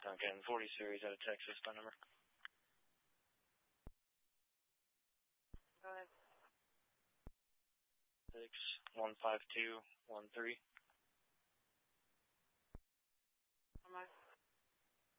Duncan 40 series out of Texas, phone number. Go ahead. 615213.